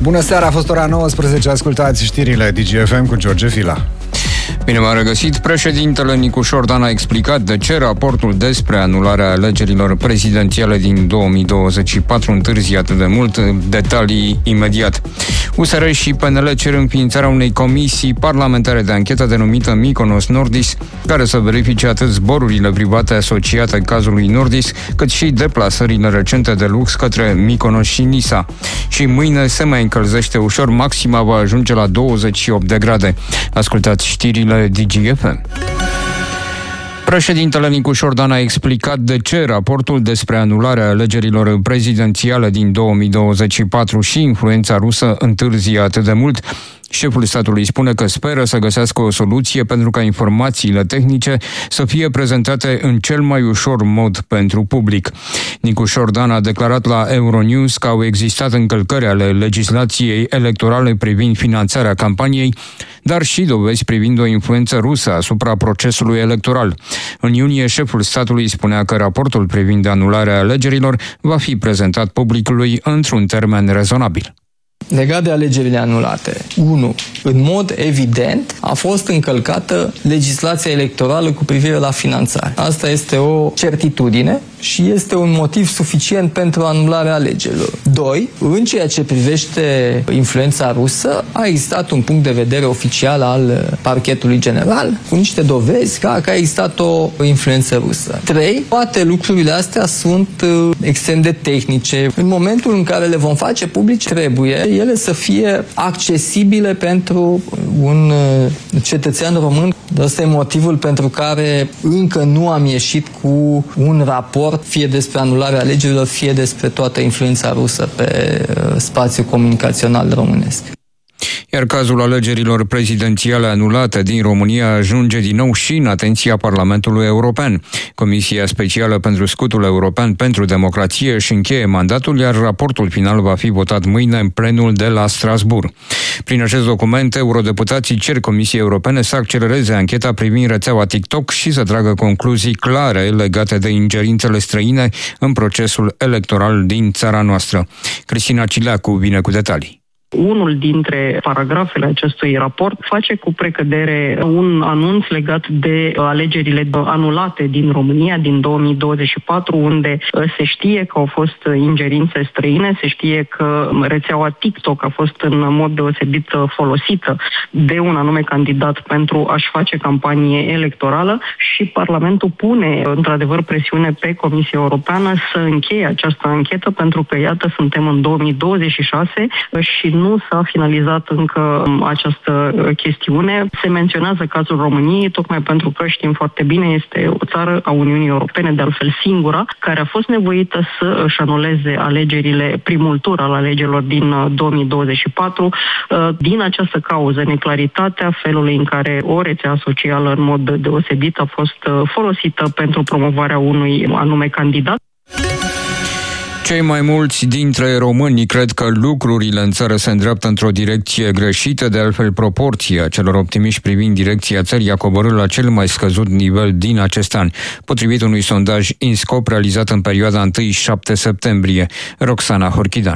Bună seara, a fost ora 19, ascultați știrile DGFM cu George Fila. Bine v-am regăsit. Președintele Nicu Șordan a explicat de ce raportul despre anularea alegerilor prezidențiale din 2024 întârzie atât de mult. Detalii imediat. USR și PNL cer înființarea unei comisii parlamentare de anchetă denumită Mykonos Nordis, care să verifice atât zborurile private asociate cazului Nordis, cât și deplasările recente de lux către Mykonos și Nisa. Și mâine se mai încălzește ușor, maxima va ajunge la 28 de grade. Ascultați știrile DGFM. Președintele Nicu Șordan a explicat de ce raportul despre anularea alegerilor prezidențiale din 2024 și influența rusă întârzie atât de mult. Șeful statului spune că speră să găsească o soluție pentru ca informațiile tehnice să fie prezentate în cel mai ușor mod pentru public. Nicu Șordan a declarat la Euronews că au existat încălcări ale legislației electorale privind finanțarea campaniei, dar și dovezi privind o influență rusă asupra procesului electoral. În iunie, șeful statului spunea că raportul privind anularea alegerilor va fi prezentat publicului într-un termen rezonabil. Legat de alegerile anulate, 1. În mod evident a fost încălcată legislația electorală cu privire la finanțare. Asta este o certitudine și este un motiv suficient pentru anularea alegerilor. 2. În ceea ce privește influența rusă, a existat un punct de vedere oficial al parchetului general cu niște dovezi că a existat o influență rusă. 3. Toate lucrurile astea sunt extrem de tehnice. În momentul în care le vom face publice, trebuie ele să fie accesibile pentru un cetățean român. Ăsta e motivul pentru care încă nu am ieșit cu un raport, fie despre anularea alegerilor, fie despre toată influența rusă pe spațiul comunicațional românesc. Iar cazul alegerilor prezidențiale anulate din România ajunge din nou și în atenția Parlamentului European. Comisia Specială pentru Scutul European pentru Democrație își încheie mandatul, iar raportul final va fi votat mâine în plenul de la Strasbourg. Prin acest document, eurodeputații cer Comisiei Europene să accelereze ancheta privind rețeaua TikTok și să tragă concluzii clare legate de ingerințele străine în procesul electoral din țara noastră. Cristina Cileacu vine cu detalii. Unul dintre paragrafele acestui raport face cu precădere un anunț legat de alegerile anulate din România din 2024, unde se știe că au fost ingerințe străine, se știe că rețeaua TikTok a fost în mod deosebit folosită de un anume candidat pentru a-și face campanie electorală și Parlamentul pune într-adevăr presiune pe Comisia Europeană să încheie această anchetă, pentru că iată suntem în 2026 și nu s-a finalizat încă această chestiune. Se menționează cazul României, tocmai pentru că știm foarte bine, este o țară a Uniunii Europene, de altfel singura, care a fost nevoită să își anuleze alegerile, primul tur al alegerilor din 2024. Din această cauză, neclaritatea felului în care o rețea socială în mod deosebit a fost folosită pentru promovarea unui anume candidat. Cei mai mulți dintre români cred că lucrurile în țară se îndreaptă într-o direcție greșită, de altfel proporția celor optimiști privind direcția țării a coborât la cel mai scăzut nivel din acest an, potrivit unui sondaj INSCOP realizat în perioada 1-7 septembrie. Roxana Horchidan.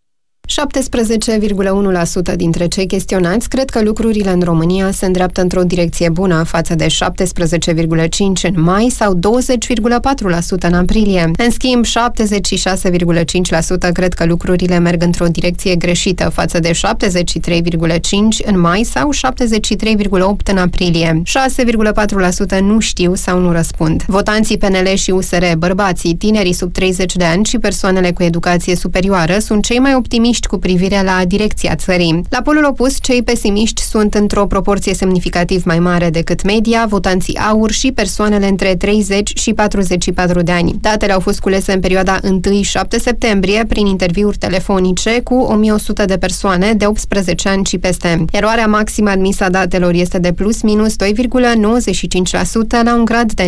17,1% dintre cei chestionați cred că lucrurile în România se îndreaptă într-o direcție bună, față de 17,5% în mai sau 20,4% în aprilie. În schimb, 76,5% cred că lucrurile merg într-o direcție greșită, față de 73,5% în mai sau 73,8% în aprilie. 6,4% nu știu sau nu răspund. Votanții PNL și USR, bărbații, tinerii sub 30 de ani și persoanele cu educație superioară sunt cei mai optimiști cu privire la direcția țării. La polul opus, cei pesimiști sunt într-o proporție semnificativ mai mare decât media, votanții AUR și persoanele între 30 și 44 de ani. Datele au fost culese în perioada 1-7 septembrie prin interviuri telefonice cu 1100 de persoane de 18 ani și peste. Eroarea maximă admisă a datelor este de plus minus 2,95% la un grad de